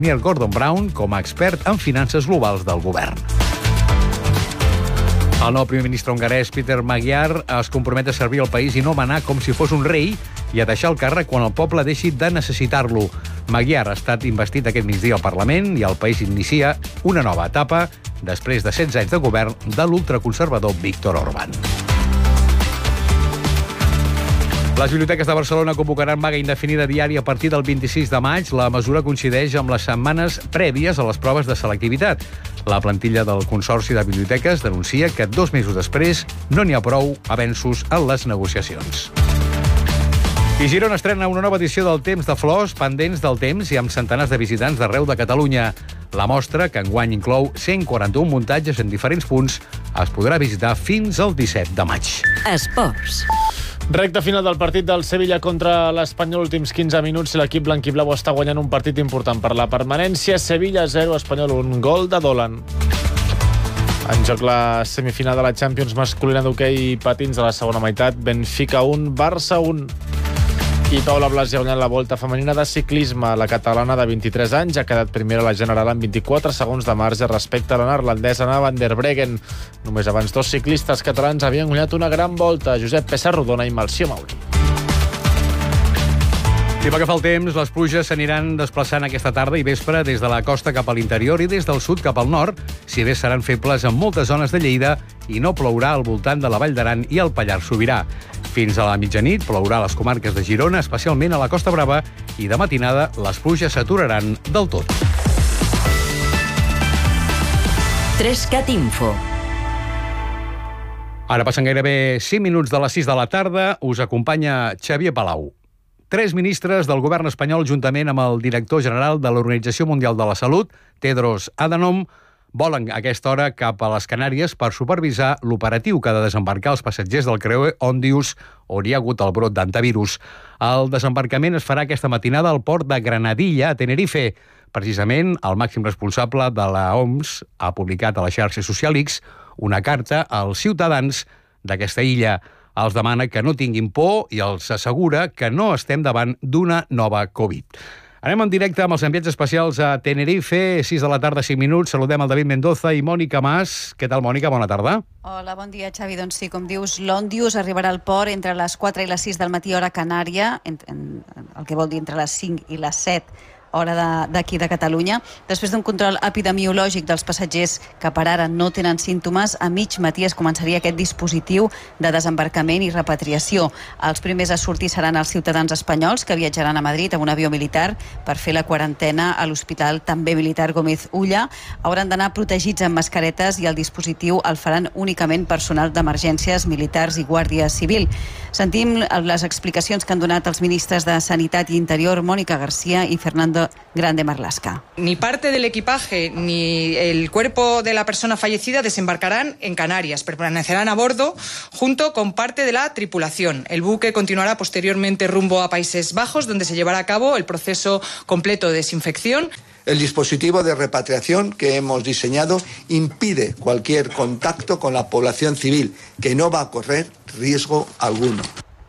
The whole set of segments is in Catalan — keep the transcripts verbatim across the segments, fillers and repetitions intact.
Neil Gordon Brown com a expert en finances globals del govern. El nou primer ministre hongarès, Peter Magyar, es compromet a servir el país i no manar com si fos un rei i a deixar el càrrec quan el poble deixi de necessitar-lo. Magyar ha estat investit aquest migdia al Parlament i el país inicia una nova etapa després de setze anys de govern de l'ultraconservador Viktor Orbán. Les biblioteques de Barcelona convocaran vaga indefinida diària a partir del vint-i-sis de maig. La mesura coincideix amb les setmanes prèvies a les proves de selectivitat. La plantilla del Consorci de Biblioteques denuncia que dos mesos després no n'hi ha prou avenços en les negociacions. I Girona estrena una nova edició del Temps de Flors, pendents del temps i amb centenars de visitants d'arreu de Catalunya. La mostra, que enguany inclou cent quaranta-un muntatges en diferents punts, es podrà visitar fins al disset de maig. Esports. Recte final del partit del Sevilla contra l'Espanyol, últims quinze minuts, i l'equip blanquiblau està guanyant un partit important per la permanència. Sevilla zero, Espanyol un, gol de Dolan. En joc la semifinal de la Champions masculina d'hoquei patins de la segona meitat. Benfica un, Barça un. I Paula Blasi ha guanyat la volta femenina de ciclisme. La catalana de vint-i-tres anys ha quedat primera a la general amb vint-i-quatre segons de marge respecte a la neerlandesa Anna van der Breggen. Només abans dos ciclistes catalans havien guanyat una gran volta, Josep Pessarrodona i Melcior Mauri. I pel que fa al temps, les pluges s'aniran desplaçant aquesta tarda i vespre des de la costa cap a l'interior i des del sud cap al nord, si bé seran febles en moltes zones de Lleida i no plourà al voltant de la Vall d'Aran i el Pallars Sobirà. Fins a la mitjanit plourà a les comarques de Girona, especialment a la Costa Brava, i de matinada les pluges s'aturaran del tot. Trescat Info. Ara passen gairebé cinc minuts de les sis de la tarda. Us acompanya Xavier Palau. Tres ministres del govern espanyol, juntament amb el director general de l'Organització Mundial de la Salut, Tedros Adhanom, volen a aquesta hora cap a les Canàries per supervisar l'operatiu que ha de desembarcar els passatgers del creuer Òndius, on hi ha hagut el brot d'antivirus. El desembarcament es farà aquesta matinada al port de Granadilla, a Tenerife. Precisament, el màxim responsable de la O M S ha publicat a la xarxa social X una carta als ciutadans d'aquesta illa. Els demana que no tinguin por i els assegura que no estem davant d'una nova Covid. Anem en directe amb els enviats especials a Tenerife, sis de la tarda, cinc minuts. Saludem el David Mendoza i Mònica Mas. Què tal, Mònica? Bona tarda. Hola, bon dia, Xavi. Doncs sí, com dius, l'Òndius arribarà al port entre les quatre i les sis del matí, hora Canària, en, en, el que vol dir entre les cinc i les set, hora d'aquí de, de Catalunya. Després d'un control epidemiològic dels passatgers que per ara no tenen símptomes, a mig matí es començaria aquest dispositiu de desembarcament i repatriació. Els primers a sortir seran els ciutadans espanyols que viatjaran a Madrid amb un avió militar per fer la quarantena a l'hospital també militar Gómez Ulla. Hauran d'anar protegits amb mascaretes i el dispositiu el faran únicament personal d'emergències, militars i guàrdia civil. Sentim les explicacions que han donat els ministres de Sanitat i Interior, Mónica García i Fernando Grande Marlaska. Ni parte del equipaje ni el cuerpo de la persona fallecida desembarcarán en Canarias, permanecerán a bordo junto con parte de la tripulación. El buque continuará posteriormente rumbo a Países Bajos, donde se llevará a cabo el proceso completo de desinfección. El dispositivo de repatriación que hemos diseñado impide cualquier contacto con la población civil, que no va a correr riesgo alguno.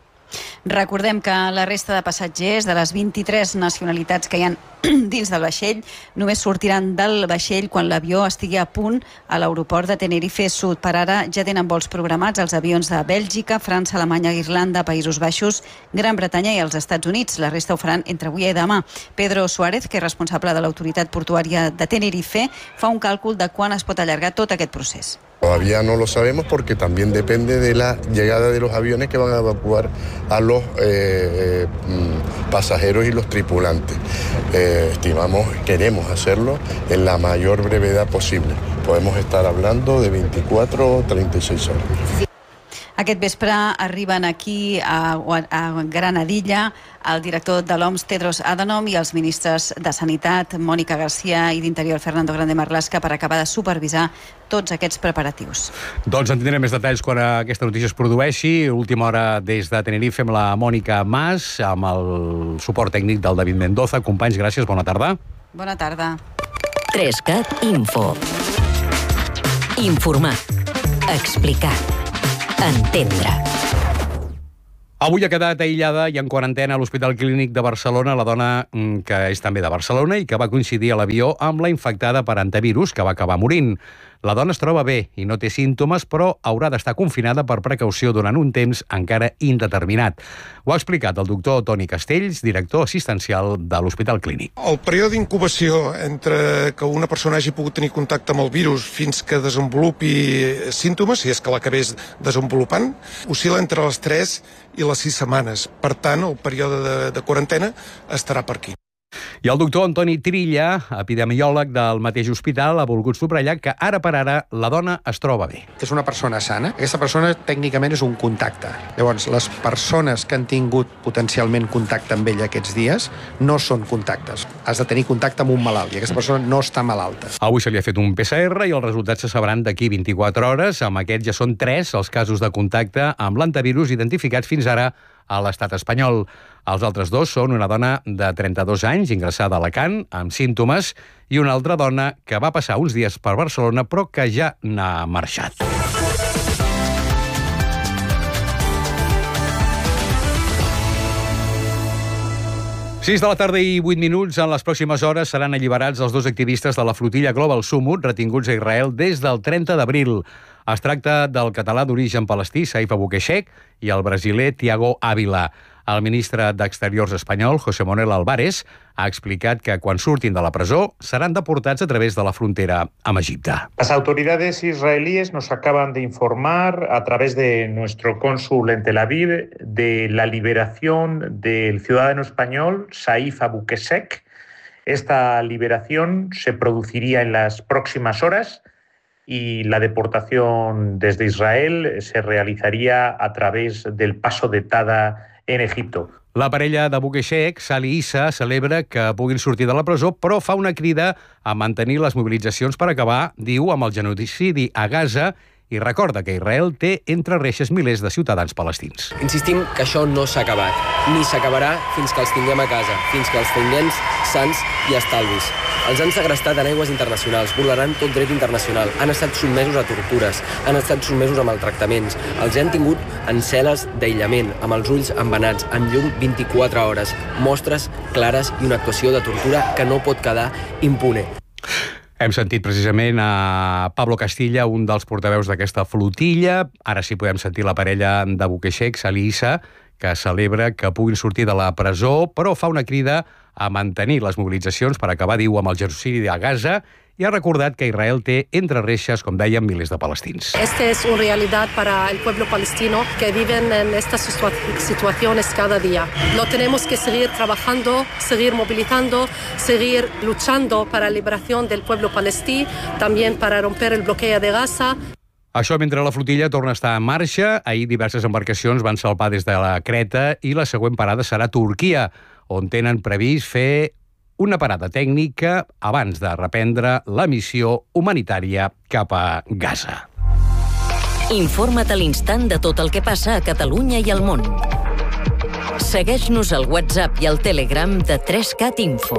Recordem que la resta de passatgers de les vint-i-tres nacionalitats que hi ha dins del vaixell només sortiran del vaixell quan l'avió estigui a punt a l'aeroport de Tenerife Sud. Per ara ja tenen vols programats els avions de Bèlgica, França, Alemanya, Irlanda, Països Baixos, Gran Bretanya i els Estats Units. La resta ho faran entre avui i demà. Pedro Suárez, que és responsable de l'autoritat portuària de Tenerife, fa un càlcul de quan es pot allargar tot aquest procés. Todavía no lo sabemos porque también depende de la llegada de los aviones que van a evacuar a los eh, eh, pasajeros y los tripulantes. Eh, estimamos, queremos hacerlo en la mayor brevedad posible. Podemos estar hablando de veinticuatro o treinta y seis horas. Aquest vespre arriben aquí a, a Granadilla el director de l'O M S, Tedros Adhanom, i els ministres de Sanitat, Mònica García, i d'Interior, Fernando Grande Marlaska, per acabar de supervisar tots aquests preparatius. Doncs en tindrem més detalls quan aquesta notícia es produeixi. Última hora des de Tenerife amb la Mònica Mas, amb el suport tècnic del David Mendoza. Companys, gràcies, bona tarda. Bona tarda. Trescat Info. Informar. Explicar. Entendre. Avui ha quedat aïllada i en quarantena a l'Hospital Clínic de Barcelona la dona que és també de Barcelona i que va coincidir a l'avió amb la infectada per antivirus, que va acabar morint. La dona es troba bé i no té símptomes, però haurà d'estar confinada per precaució durant un temps encara indeterminat. Ho ha explicat el doctor Toni Castells, director assistencial de l'Hospital Clínic. El període d'incubació entre que una persona hagi pogut tenir contacte amb el virus fins que desenvolupi símptomes, si és que l'acabés desenvolupant, oscil·la entre les tres i les sis setmanes. Per tant, el període de, de quarantena estarà per aquí. I el doctor Antoni Trilla, epidemiòleg del mateix hospital, ha volgut subratllar que ara per ara la dona es troba bé. És una persona sana. Aquesta persona tècnicament és un contacte. Llavors, les persones que han tingut potencialment contacte amb ella aquests dies no són contactes. Has de tenir contacte amb un malalt i aquesta persona no està malalta. Avui se li ha fet un P C R i els resultats se sabran d'aquí vint-i-quatre hores. Amb aquests ja són tres els casos de contacte amb l'antivirus identificats fins ara a l'estat espanyol. Els altres dos són una dona de trenta-dos anys, ingressada a Alacant, amb símptomes, i una altra dona que va passar uns dies per Barcelona, però que ja n'ha marxat. sis de la tarda i vuit minuts. En les pròximes hores seran alliberats els dos activistes de la flotilla Global Summit retinguts a Israel des del trenta d'abril. Es tracta del català d'origen palestí, Saif Abouquechek, i el brasiler Tiago Ávila. El ministre d'Exteriors espanyol, José Manuel Álvarez, ha explicat que quan surtin de la presó seran deportats a través de la frontera amb Egipte. Las autoridades israelíes nos acaban de informar a través de nuestro cónsul en Tel Aviv de la liberación del ciudadano español Saif Abouquechek. Esta liberación se produciría en las próximas horas y la deportación desde Israel se realizaría a través del paso de Tada en Egipto. La parella de Abouquechek, Sali Issa, celebra que puguin sortir de la presó, però fa una crida a mantenir les mobilitzacions per acabar, diu, amb el genocidi a Gaza i recorda que Israel té entre reixes milers de ciutadans palestins. Insistim que això no s'ha acabat, ni s'acabarà fins que els tinguem a casa, fins que els tinguem sants i estalvis. Els han segrestat en aigües internacionals, vulnerant tot dret internacional, han estat sotmesos a tortures, han estat sotmesos a maltractaments, els han tingut en cel·les d'aïllament, amb els ulls embenats, amb llum vint-i-quatre hores, mostres clares i una actuació de tortura que no pot quedar impune. Hem sentit precisament a Pablo Castilla, un dels portaveus d'aquesta flotilla. Ara sí podem sentir la parella d'Abouquechek, Sali Issa, que celebra que puguin sortir de la presó, però fa una crida a mantenir les mobilitzacions per acabar, diu, amb el genocidi a Gaza, i ha recordat que Israel té entre reixes, com dèiem, milers de palestins. Esta es una realidad para el pueblo palestino que viven en estas situaciones cada día. Lo tenemos que seguir trabajando, seguir movilizando, seguir luchando para la liberación del pueblo palestí, también para romper el bloqueo de Gaza. Això mentre la flotilla torna a estar en marxa. Ahir diverses embarcacions van salpar des de la Creta i la següent parada serà Turquia, on tenen previst fer una parada tècnica abans de reprendre la missió humanitària cap a Gaza. Informa't a l'instant de tot el que passa a Catalunya i al món. Segueix-nos al WhatsApp i al Telegram de tres cat Info.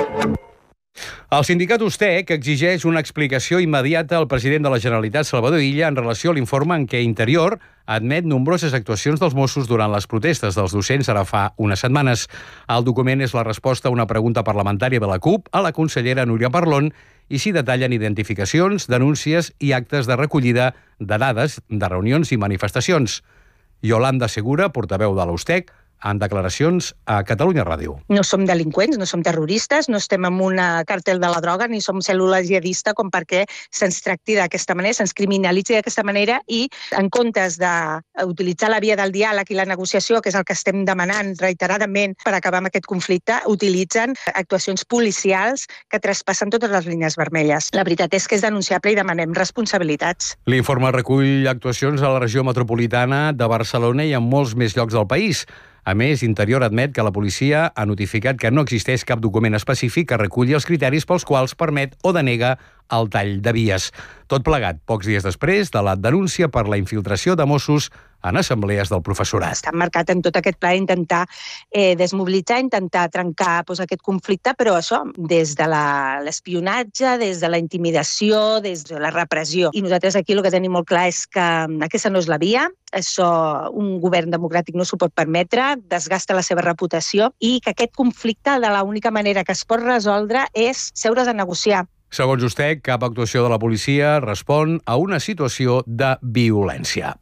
El sindicat USTEC exigeix una explicació immediata al president de la Generalitat, Salvador Illa, en relació a l'informe en què Interior admet nombroses actuacions dels Mossos durant les protestes dels docents ara fa unes setmanes. El document és la resposta a una pregunta parlamentària de la CUP a la consellera Núria Parlon i s'hi detallen identificacions, denúncies i actes de recollida de dades de reunions i manifestacions. Yolanda Segura, portaveu de l'USTEC, en declaracions a Catalunya Ràdio. No som delinqüents, no som terroristes, no estem en un càrtel de la droga, ni som cèl·lula jihadista com perquè se'ns tracti d'aquesta manera, se'ns criminalitzi d'aquesta manera i en comptes d'utilitzar la via del diàleg i la negociació, que és el que estem demanant reiteradament per acabar amb aquest conflicte, utilitzen actuacions policials que traspassen totes les línies vermelles. La veritat és que és denunciable i demanem responsabilitats. L'informe recull actuacions a la regió metropolitana de Barcelona i en molts més llocs del país. A més, Interior admet que la policia ha notificat que no existeix cap document específic que reculli els criteris pels quals permet o denega el tall de vies. Tot plegat pocs dies després de la denúncia per la infiltració de Mossos en assemblees del professorat. Està marcat en tot aquest pla intentar eh, desmobilitzar, intentar trencar doncs, aquest conflicte, però això, des de l'espionatge, des de la intimidació, des de la repressió. I nosaltres aquí el que tenim molt clar és que aquesta no és la via, això un govern democràtic no s'ho pot permetre, desgasta la seva reputació i que aquest conflicte de l'única manera que es pot resoldre és seure's a negociar. Segons Ustec, cap actuació de la policia respon a una situació de violència.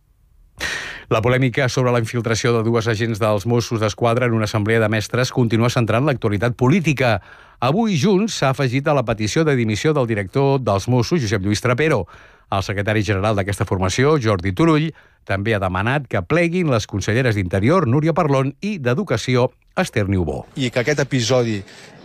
La polèmica sobre la infiltració de dues agents dels Mossos d'Esquadra en una assemblea de mestres continua centrant l'actualitat política. Avui Junts s'ha afegit a la petició de dimissió del director dels Mossos, Josep Lluís Trapero. El secretari general d'aquesta formació, Jordi Turull, també ha demanat que pleguin les conselleres d'Interior, Núria Parlon, i d'Educació, Esther Niubó. I que aquest episodi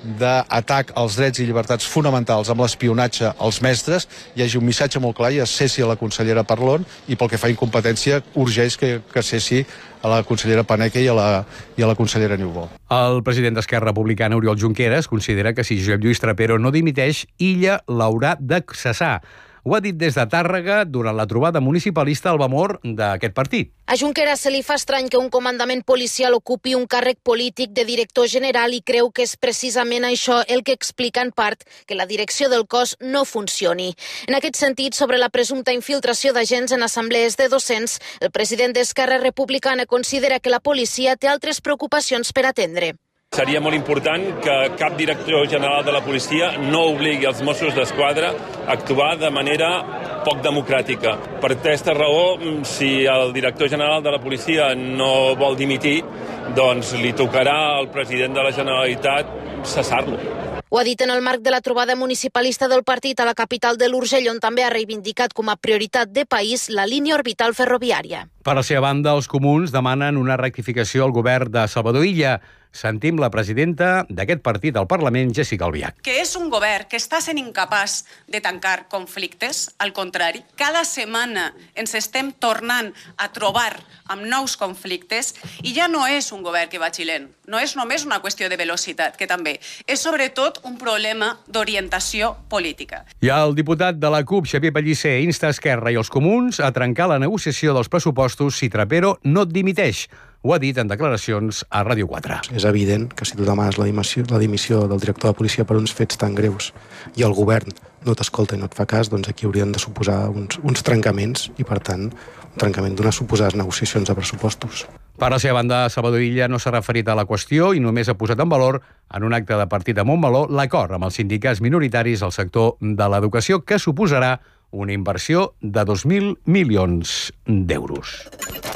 d'atac als drets i llibertats fonamentals amb l'espionatge als mestres hi hagi un missatge molt clar i es cessi a la consellera Parlon i pel que fa a incompetència urgeix que, que cessi a la consellera Paneque i a la, i a la consellera Niubó. El president d'Esquerra Republicana, Oriol Junqueras, considera que si Josep Lluís Trapero no dimiteix, Illa l'haurà de cessar. Ho ha dit des de Tàrrega durant la trobada municipalista al Vamor d'aquest partit. A Junqueras se li fa estrany que un comandament policial ocupi un càrrec polític de director general i creu que és precisament això el que explica en part que la direcció del cos no funcioni. En aquest sentit, sobre la presumpta infiltració d'agents en assemblees de docents, el president d'Esquerra Republicana considera que la policia té altres preocupacions per atendre. Seria molt important que cap director general de la policia no obligui els Mossos d'Esquadra a actuar de manera poc democràtica. Per aquesta raó, si el director general de la policia no vol dimitir, doncs li tocarà al president de la Generalitat cessar-lo. Ho ha dit en el marc de la trobada municipalista del partit a la capital de l'Urgell, on també ha reivindicat com a prioritat de país la línia orbital ferroviària. Per la seva banda, els comuns demanen una rectificació al govern de Salvador Illa. Sentim la presidenta d'aquest partit al Parlament, Jéssica Albiach. Que és un govern que està sent incapaç de tancar conflictes, al contrari, cada setmana ens estem tornant a trobar amb nous conflictes i ja no és un govern que va xilent, no és només una qüestió de velocitat, que també, és sobretot un problema d'orientació política. I el diputat de la CUP, Xavier Pellicer, insta Esquerra i els comuns a trencar la negociació dels pressupostos si Trapero no dimiteix. Ho ha dit en declaracions a Ràdio quatre. És evident que si tu demanes la dimissió, la dimissió del director de policia per uns fets tan greus i el govern no t'escolta i no et fa cas, doncs aquí haurien de suposar uns, uns trencaments i, per tant, un trencament d'unes suposades negociacions de pressupostos. Per la seva banda, Salvador Illa no s'ha referit a la qüestió i només ha posat en valor, en un acte de partit a Montmeló, l'acord amb els sindicats minoritaris al sector de l'educació, que suposarà una inversió de dos mil milions d'euros.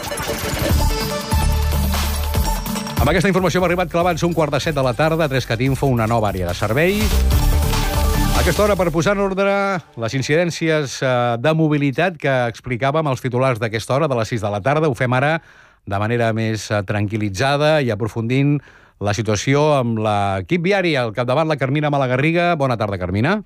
Amb aquesta informació hem arribat clavats un quart de set de la tarda, a Trescat Info, una nova àrea de servei. A aquesta hora, per posar en ordre les incidències de mobilitat que explicàvem als titulars d'aquesta hora, de les sis de la tarda, ho fem ara de manera més tranquil·litzada i aprofundint la situació amb l'equip viari. Al capdavant, la Carmina Malagarriga. Bona tarda, Carmina.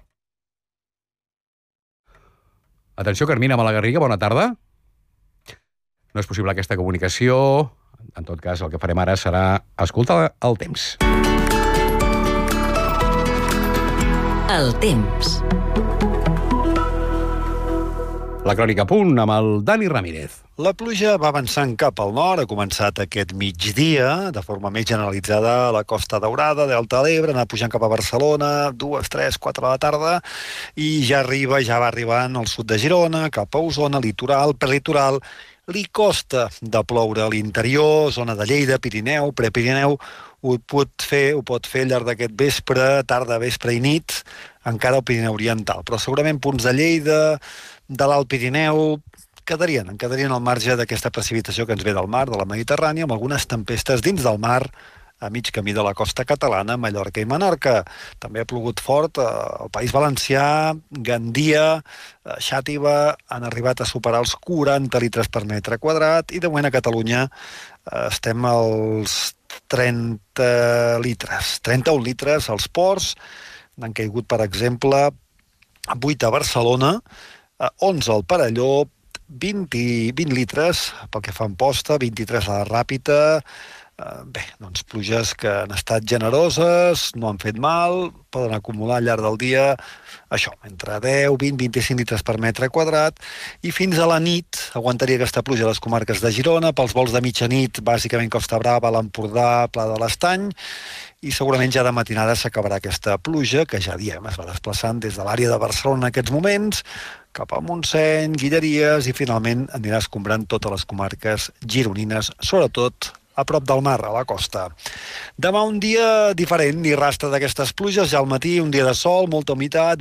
Atenció, Carmina Malagarriga, bona tarda. No és possible aquesta comunicació. En tot cas, el que farem ara serà escoltar el temps. El temps. La crònica a punt amb el Dani Ramírez. La pluja va avançant cap al nord, ha començat aquest migdia, de forma més generalitzada a la Costa Daurada, Delta de l'Ebre, anar pujant cap a Barcelona, dues, tres, quatre de la tarda, i ja arriba, ja va arribant al sud de Girona, cap a Osona, litoral, prelitoral. Li costa de ploure a l'interior, zona de Lleida, Pirineu, Prepirineu, ho pot fer, ho pot fer al llarg d'aquest vespre, tarda, vespre i nit, encara al Pirineu Oriental. Però segurament punts de Lleida, de l'Alt Pirineu, quedarien, en quedarien al marge d'aquesta precipitació que ens ve del mar, de la Mediterrània, amb algunes tempestes dins del mar, a mig camí de la costa catalana, Mallorca i Menorca. També ha plogut fort al País Valencià, Gandia, Xàtiva, han arribat a superar els quaranta litres per metre quadrat i de moment a Catalunya estem als trenta litres, trenta-un litres als ports. N'han caigut, per exemple, vuit a Barcelona, onze al Perelló, vint, vint litres pel que fa a Amposta, vint-i-tres a la Ràpita, Bé, doncs pluges que han estat generoses, no han fet mal, poden acumular al llarg del dia, això, entre deu, vint, vint-i-cinc litres per metre quadrat, i fins a la nit aguantaria aquesta pluja a les comarques de Girona, pels vols de mitjanit, bàsicament Costa Brava, l'Empordà, Pla de l'Estany, i segurament ja de matinada s'acabarà aquesta pluja, que ja diem, es va desplaçant des de l'àrea de Barcelona en aquests moments, cap a Montseny, Guilleries, i finalment anirà escombrant totes les comarques gironines, sobretot a prop del mar, a la costa. Demà un dia diferent, ni rastre d'aquestes pluges, ja al matí un dia de sol, molta humitat,